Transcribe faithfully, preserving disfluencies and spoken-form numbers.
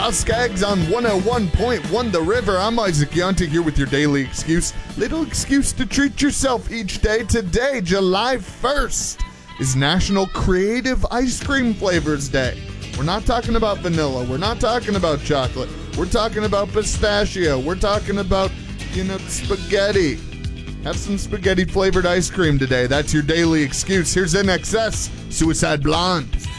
Skaggs on one oh one point one The River. I'm Isaac Yonta here with your daily excuse. Little excuse to treat yourself each day. Today, July first, is National Creative Ice Cream Flavors Day. We're not talking about vanilla. We're not talking about chocolate. We're talking about pistachio. We're talking about, you know, spaghetti. Have some spaghetti flavored ice cream today. That's your daily excuse. Here's N X S, Suicide Blonde.